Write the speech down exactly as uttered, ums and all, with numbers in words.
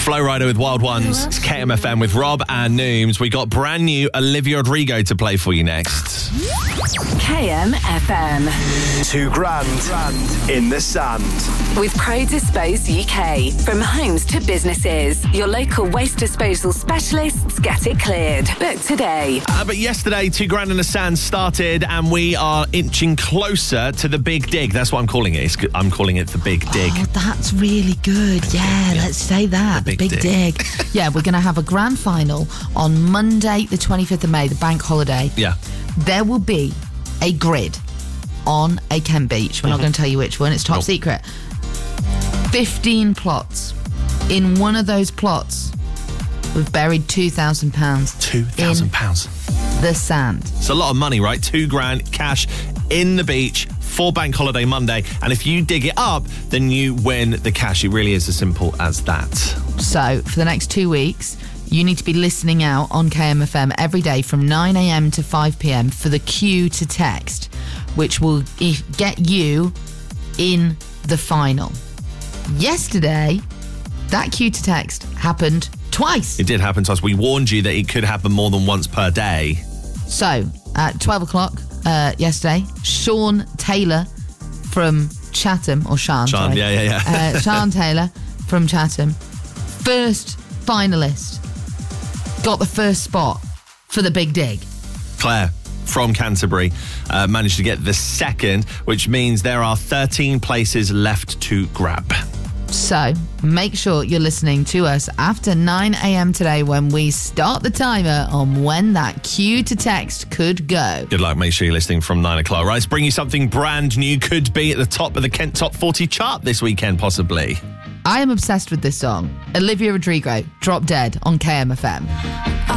Flow Rider with Wild Ones. It's K M F M with Rob and Nooms. We got brand new Olivia Rodrigo to play for you next. K M F M. Two grand in the sand. With Pro Dispose U K. From homes to businesses, your local waste disposal specialists get it cleared. Book today. Uh, but yesterday, Two Grand in the Sand started and we are inching closer to the Big Dig. That's what I'm calling it. It's, I'm calling it the Big Dig. Oh, that's really good. Yeah, yeah. Let's say that. The Big, big dig. dig. Yeah, we're going to have a grand final on Monday, the twenty-fifth of May, the bank holiday. Yeah. There will be a grid on a Kent beach. We're mm-hmm. not going to tell you which one. It's top nope. secret. fifteen plots. In one of those plots, we've buried two thousand pounds. two thousand pounds. The sand. It's a lot of money, right? Two grand cash in the beach for Bank Holiday Monday. And if you dig it up, then you win the cash. It really is as simple as that. So for the next two weeks, you need to be listening out on K M F M every day from nine a.m. to five p.m. for the cue to text, which will get you in the final. Yesterday, that cue to text happened twice. It did happen to us. We warned you that it could happen more than once per day. So, at twelve o'clock uh, yesterday, Sean Taylor from Chatham, or Sean, Sean, sorry. yeah, yeah, yeah. uh, Sean Taylor from Chatham, first finalist, got the first spot for the Big Dig. Claire from Canterbury uh, managed to get the second, which means there are thirteen places left to grab. So make sure you're listening to us after nine a.m. today when we start the timer on when that cue to text could go. Good luck. Make sure you're listening from nine o'clock. Right, let's bring you something brand new. Could be at the top of the Kent Top forty chart this weekend, possibly. I am obsessed with this song. Olivia Rodrigo, Drop Dead on K M F M.